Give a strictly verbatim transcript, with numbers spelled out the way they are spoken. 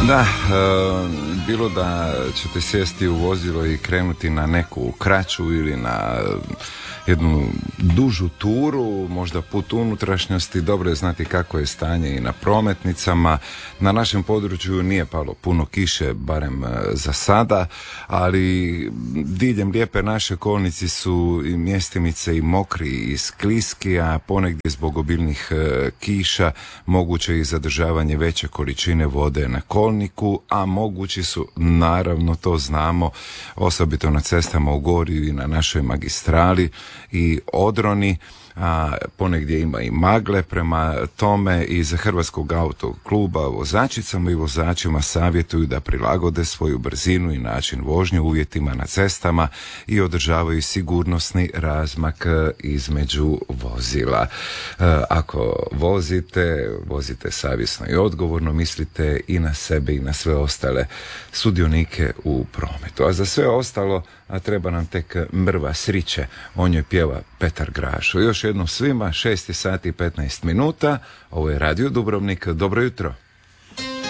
Da, e, bilo da ćete sjesti u vozilo i krenuti na neku kraću ili na jednu dužu turu, možda put unutrašnjosti, dobro je znati kako je stanje i na prometnicama. Na našem području nije palo puno kiše, barem za sada, ali diljem lijepe naše kolnici su i mjestimice i mokri i skliski, a ponegdje zbog obilnih kiša moguće i zadržavanje veće količine vode na kolniku, a mogući su, naravno to znamo, osobito na cestama u Gorju i na našoj magistrali i odroni, a ponegdje ima i magle. Prema tome iz Hrvatskog autokluba vozačicama i vozačima savjetuju da prilagode svoju brzinu i način vožnje uvjetima na cestama i održavaju sigurnosni razmak između vozila. Ako vozite, vozite savjesno i odgovorno, mislite i na sebe i na sve ostale sudionike u prometu. A za sve ostalo, a treba nam tek mrva sriće, o njoj pjeva Petar Grašo. Još jednom svima, šest sati i petnaest minuta, ovo je Radio Dubrovnik, dobro jutro.